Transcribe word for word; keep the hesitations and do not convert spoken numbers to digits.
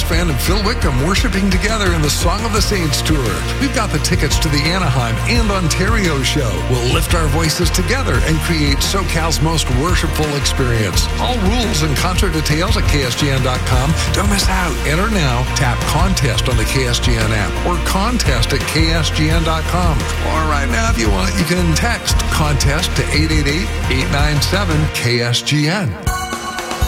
Band and Phil Wickham worshiping together in the Song of the Saints tour. We've got the tickets to the Anaheim and Ontario show. We'll lift our voices together and create SoCal's most worshipful experience. All rules and concert details at K S G N dot com. Don't miss out. Enter now. Tap contest on the K S G N app or contest at K S G N dot com. Or right now, if you want, you can text contest to eight eight eight, eight nine seven, K S G N.